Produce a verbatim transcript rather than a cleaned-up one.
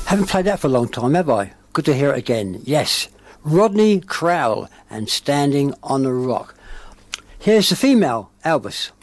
Haven't played that for a long time, have I? Good to hear it again. Yes, Rodney Crowell and Standing on a Rock. Here's the female, Elvis.